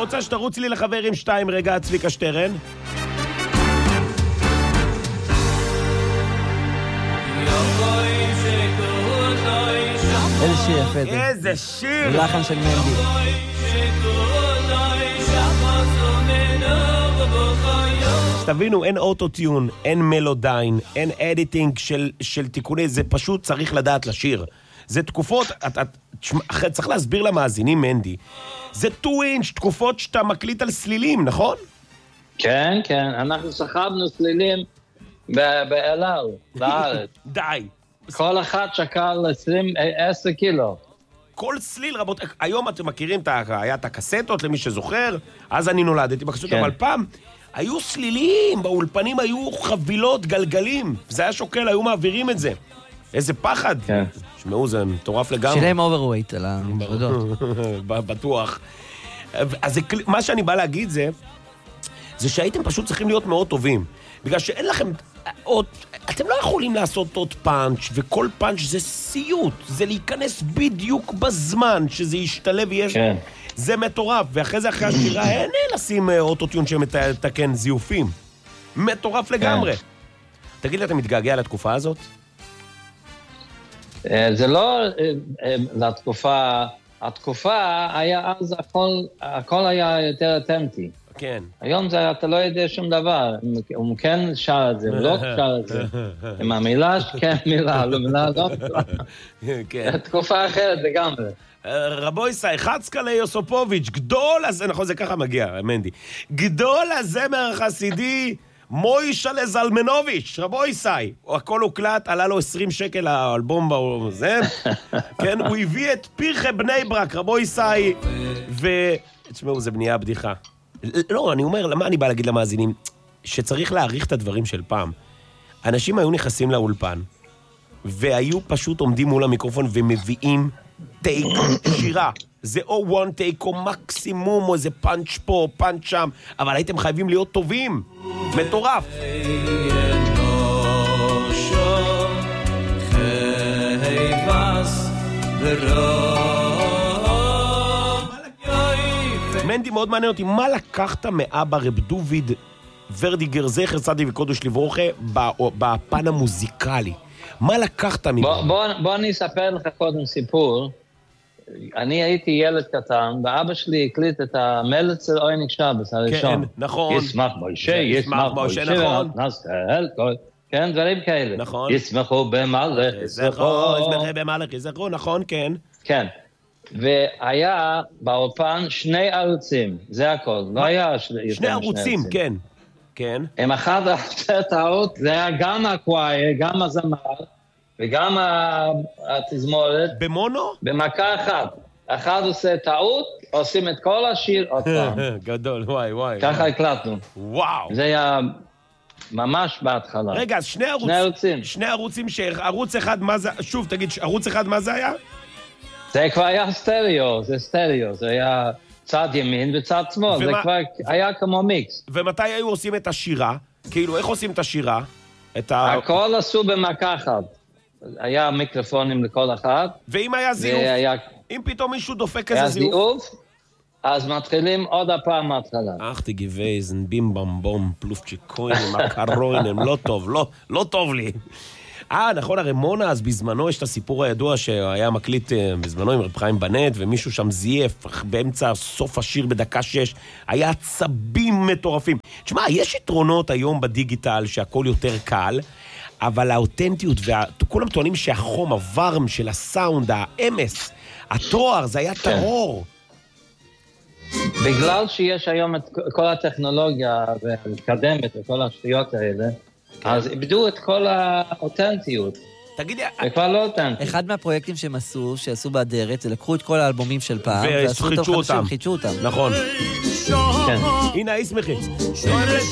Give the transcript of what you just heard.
רוצה שתרוץ לי לחברים 2 רגע, צביקה שטרן? איזה שיר יפה זה. איזה שיר! לחן של מנדי. תבינו, אין אוטוטיון, אין מלודיין, אין אדיטינג של תיקוני, זה פשוט צריך לדעת לשיר. זה תקופות, צריך להסביר למאזינים, מנדי, זה 2-inch, תקופות שאתה מקליט על סלילים, נכון? כן, כן, אנחנו סחבנו סלילים באלעל, בארץ. די. כל אחד שקל 10 קילו. כל סליל, רבות, היום אתם מכירים, היה את הקסטות למי שזוכר, אז אני נולדתי בקסטות, כן. אבל פעם, היו סלילים, באולפנים היו חבילות, גלגלים, זה היה שוקל, היו מעבירים את זה. איזה פחד. כן. שמעו, זה מטורף לגמרי. שילם אוברווייט על המזודות. בטוח. אז מה שאני בא להגיד זה שהייתם פשוט צריכים להיות מאוד טובים. בגלל שאין לכם עוד, אתם לא יכולים לעשות עוד פאנץ', וכל פאנץ' זה סיוט, זה להיכנס בדיוק בזמן שזה ישתלב ויש... כן. זה מטורף, ואחרי זה אחרי השירה אין לשים אוטוטיון שמתקן זיופים. מטורף לגמרי. תגיד לי, אתה מתגעגע לתקופה הזאת? זה לא לתקופה, התקופה היה אז הכל היה יותר אותנטי. כן. היום זה, אתה לא יודע שום דבר, הוא כן שר את זה, הוא לא שר את זה. עם המילה כן מילה, לא מילה לא. כן. תקופה אחרת לגמרי. רבו ישראל, חצקלה יוסופוביץ', גדול הזה, נכון, זה ככה מגיע, מנדי. גדול הזמר החסידי, מוישלה זלמנוביץ', רבו ישראל. הכל הוקלט, עלה לו 20 שקל האלבום בזה. כן, הוא הביא את פירחה בני ברק, רבו ישראל. תשמעו, זה בנייה בדיחה. לא, אני אומר, למה אני בא להגיד למאזינים? שצריך להעריך את הדברים של פעם. אנשים היו נכנסים לאולפן, והיו פשוט עומדים מול המיקרופון ומביאים טייק שירה. זה או one take או מקסימום, או איזה פאנץ' פה, או פאנץ' שם, אבל הייתם חייבים להיות טובים. מטורף. מנדי, מאוד מעניין אותי, מה לקחת מאבא רב דוד ורדיגר, זכר צדיק וקודש לברוכה, בפן המוזיקלי? מה לקחת ממנו? בוא אני אספר לך קודם סיפור. אני הייתי ילד קטן, ואבא שלי הקליט את המלץ של עויניק שבס הראשון. כן, נכון. ישמח מוישה, ישמח מוישה, נכון. כן, דברים כאלה. נכון. ישמחו במלך, ישמחו במלך, יזכרו, נכון, כן. כן. והיה באולפן 2 ערוצים, זה הכל, לא היה 2 ערוצים, כן, כן. הם אחד הערוץ, זה היה גם הקוואי, גם הזמר, וגם התזמורת. במונו? במכה אחת. אחד עושה טעות, עושים את כל השיר עוד פעם. גדול, וואי, וואי. ככה הקלטנו. וואו. זה היה ממש בהתחלה. רגע, אז 2 ערוצים. 2 ערוצים, ערוץ אחד, מה זה, שוב, תגיד, ערוץ אחד, מה זה היה? זה כבר היה סטריאו, זה סטריאו, זה היה צד ימין וצד שמאל, זה כבר היה כמו מיקס. ומתי היו עושים את השירה? כאילו, איך עושים את השירה? הכל עשו במכה אחת. היה מיקרופונים לכל אחד. ואם היה זיוף? אם פתאום מישהו דופק איזה זיוף? היה זיוף, אז מתחילים עוד הפעם מההתחלה. אך תגיבייזן, בים במבום, פלופצ'יקוינים, מקרוינים, לא טוב, לא טוב לי. נכון, הרמונה, אז בזמנו יש את הסיפור הידוע שהיה מקליט בזמנו עם רב חיים בנט, ומישהו שם זייף באמצע סוף השיר בדקה 6, היה עצבים מטורפים. תשמע, יש יתרונות היום בדיגיטל שהכל יותר קל, אבל האותנטיות, וכולם טוענים שהחום, הוורם של הסאונד, האמס, התואר, זה היה טרור. בגלל שיש היום את כל הטכנולוגיה והמתקדמת וכל השטויות האלה, אז איבדו את כל האותנטיות. תגידי, זה כבר לא אותנטי. אחד מהפרויקטים שהם שעשו באדרת, זה לקחו את כל האלבומים של פעם, וחידשו אותם. חידשו אותם. נכון. כן. הנה, איסמחי.